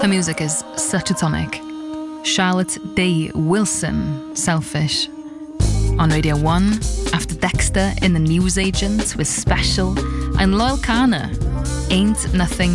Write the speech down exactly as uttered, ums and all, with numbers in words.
Her music is such a tonic. Charlotte Day Wilson, Selfish. On Radio one, after Dexter in The Newsagent with Special, and Loyal Kana, Ain't Nothing